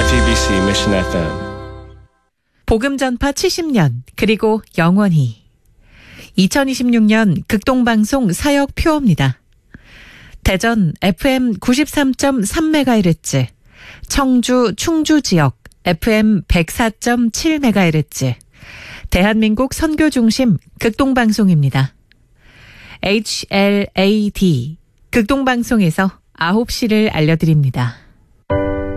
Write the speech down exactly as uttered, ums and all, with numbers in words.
티비씨 Mission 에프엠 복음 전파 칠십 년 그리고 영원히 이천이십육 년 극동방송 사역 표어입니다. 대전 에프엠 구십삼 점 삼 메가헤르츠, 청주 충주 지역 에프엠 백사 점 칠 메가헤르츠, 대한민국 선교중심 극동방송입니다. 에이치엘에이디 극동방송에서 아홉 시를 알려드립니다.